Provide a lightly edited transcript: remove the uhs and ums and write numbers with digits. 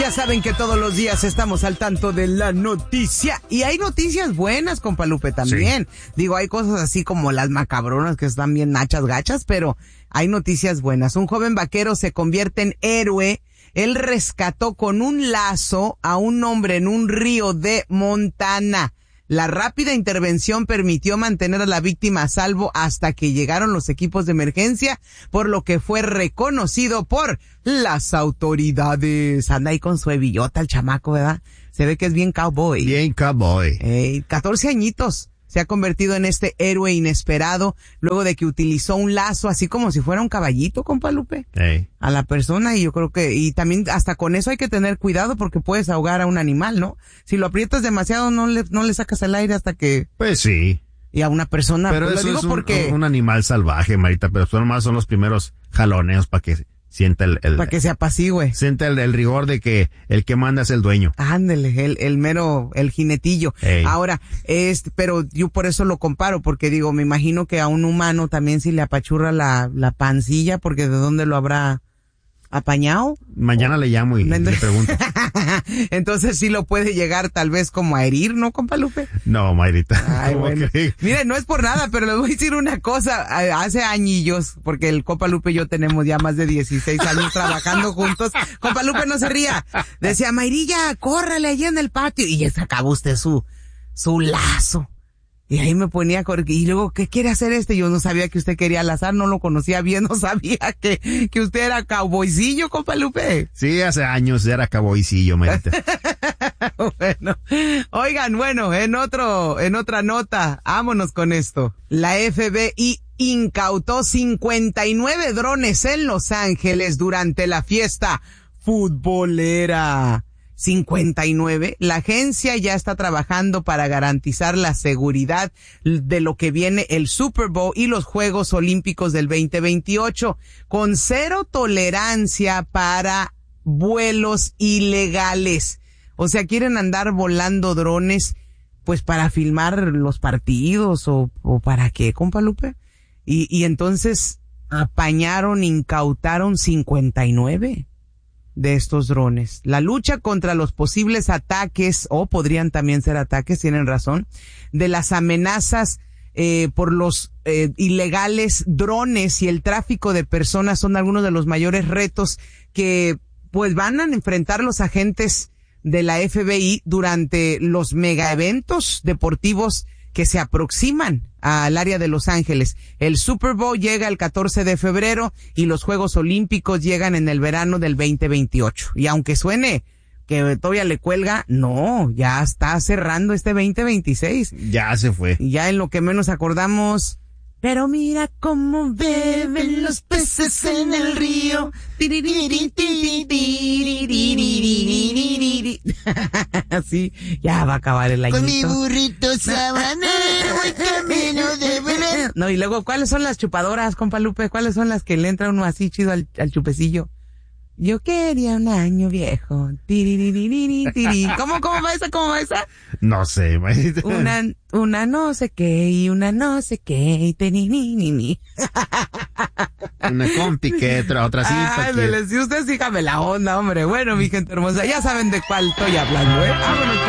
Ya saben que todos los días estamos al tanto de la noticia. Y hay noticias buenas, compa Lupe, también. Sí. Digo, hay cosas así como las macabronas que están bien nachas, gachas, pero hay noticias buenas. Un joven vaquero se convierte en héroe. Él rescató con un lazo a un hombre en un río de Montana. La rápida intervención permitió mantener a la víctima a salvo hasta que llegaron los equipos de emergencia, por lo que fue reconocido por las autoridades. Anda ahí con su hebillota el chamaco, ¿verdad? Se ve que es bien cowboy. Bien cowboy. 14 añitos. Se ha convertido en este héroe inesperado luego de que utilizó un lazo así como si fuera un caballito, compa Lupe, a la persona. Y yo creo que, y también hasta con eso hay que tener cuidado porque puedes ahogar a un animal, ¿no? Si lo aprietas demasiado no le sacas el aire hasta que... Pues sí. Y a una persona... Pero pues eso lo digo es porque... un animal salvaje, Marita, pero nomás son los primeros jaloneos para que sienta para que se apacigüe. Sienta el rigor de que el que manda es el dueño. Ándele, el mero, el jinetillo. Ey. Ahora, pero yo por eso lo comparo, porque digo, me imagino que a un humano también si le apachurra la pancilla, porque ¿de dónde lo habrá apañado? Mañana le llamo y le pregunto. Entonces sí lo puede llegar tal vez como a herir, ¿no, compa Lupe? No, Mayrita. Ay, bueno. Mire, no es por nada, pero les voy a decir una cosa. Hace añillos, porque el compa Lupe y yo tenemos ya más de 16 años trabajando juntos. Compa Lupe, no se ría. Decía, Mayrilla, córrele allí en el patio. Y ya sacaba usted su lazo. Y ahí me ponía, y luego, ¿qué quiere hacer este? Yo no sabía que usted quería lazar, no lo conocía bien, no sabía que usted era cowboycillo, compa Lupe. Sí, hace años era cowboycillo, Marita. Bueno, oigan, bueno, en otra nota, vámonos con esto. La FBI incautó 59 drones en Los Ángeles durante la fiesta futbolera. 59. La agencia ya está trabajando para garantizar la seguridad de lo que viene el Super Bowl y los Juegos Olímpicos del 2028, con cero tolerancia para vuelos ilegales. O sea, quieren andar volando drones, pues para filmar los partidos o para qué, compa Lupe. Y entonces incautaron 59 de estos drones. La lucha contra los posibles ataques, o podrían también ser ataques, tienen razón, de las amenazas por los ilegales drones y el tráfico de personas son algunos de los mayores retos que pues van a enfrentar los agentes de la FBI durante los mega eventos deportivos que se aproximan al área de Los Ángeles. El Super Bowl llega el 14 de febrero y los Juegos Olímpicos llegan en el verano del 2028. Y aunque suene que todavía le cuelga, no, ya está cerrando este 2026. Ya se fue. Ya en lo que menos acordamos, pero mira cómo beben los peces en el río. Así, ya va a acabar el añito. Con mi burrito sabanero voy camino de verano. No, y luego, ¿cuáles son las chupadoras, compa Lupe? ¿Cuáles son las que le entra uno así chido al chupecillo? Yo quería un año viejo. ¿Cómo va esa? ¿Cómo va esa? No sé. Una no sé qué y una no sé qué y Una con piquete, otra sí. Ay, si usted sígame la onda, hombre. Bueno, mi gente hermosa, ya saben de cuál estoy hablando, ¿eh? Vámonos.